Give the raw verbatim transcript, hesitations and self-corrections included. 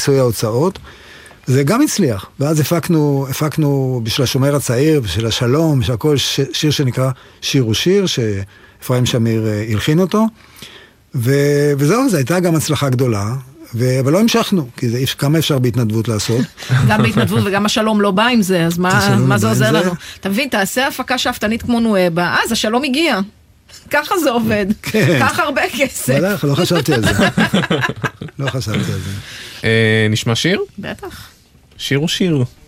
כיסוי ההוצאות, זה גם הצליח, ואז הפקנו, הפקנו בשביל השומר הצעיר, בשביל השלום, בשביל הכל ש, שיר שנקרא שיר ושיר, שאפרים שמיר הלחין אותו, ו, וזהו, זו הייתה גם הצלחה גדולה, ו... אבל לא המשכנו, כי זה כמה אפשר בהתנדבות לעשות. גם בהתנדבות וגם השלום לא בא עם זה, אז מה, מה זה עוזר לנו? אתה מבין, תעשה הפקה שאפתנית כמו נואבה, אז השלום הגיע. ככה זה עובד. ככה הרבה כסף. בלך, לא חשבתי על זה. לא חשבתי על זה. נשמע שיר? בטח. שיר ושיר.